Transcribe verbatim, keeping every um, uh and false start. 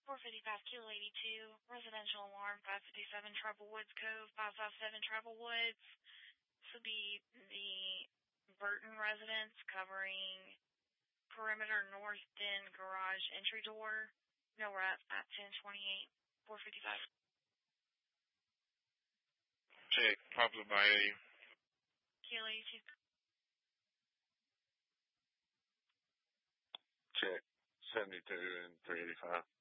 four fifty-five, Kilo eighty-two, residential alarm, five fifty-seven, Tribal Woods Cove, five fifty-seven, Tribal Woods. This would be the Burton residence covering perimeter north den garage entry door. No rep at ten twenty-eight, four fifty-five. Check, Papa by eighty. Kilo eighty-two. Check, seventy-two and three eighty-five.